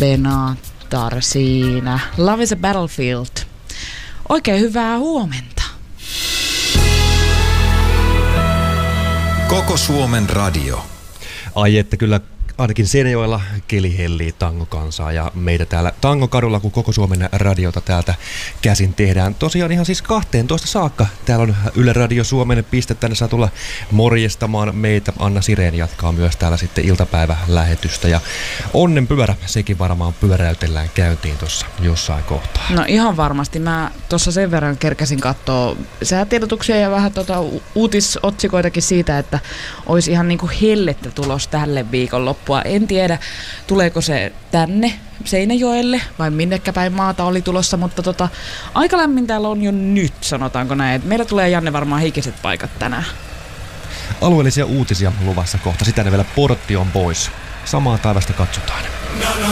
Benatar siinä. Love is a Battlefield. Oikein hyvää huomenta. Koko Suomen radio. Ai että kyllä ainakin Seinäjoella keli hellii tangokansaa ja meitä täällä Tangokadulla, kun Koko Suomen radiota täältä käsin tehdään. Tosiaan ihan siis 12 saakka. Täällä on Yle Radio Suomen piste. Tänne saa tulla morjestamaan meitä. Anna Sireen jatkaa myös täällä sitten iltapäivälähetystä. Ja onnenpyörä, sekin varmaan pyöräytellään käyntiin tuossa jossain kohtaa. No ihan varmasti. Mä tuossa sen verran kerkäsin katsoa säätiedotuksia ja vähän uutisotsikoitakin siitä, että olisi ihan niinku hellettä tulos tälle viikonloppuun. En tiedä, tuleeko se tänne Seinäjoelle vai minnekä päin maata oli tulossa, mutta aika lämmin täällä on jo nyt, sanotaanko näin. Meillä tulee, Janne, varmaan hikiset paikat tänään. Alueellisia uutisia luvassa kohta. Sitä ne vielä portti on pois. Samaa taivasta katsotaan.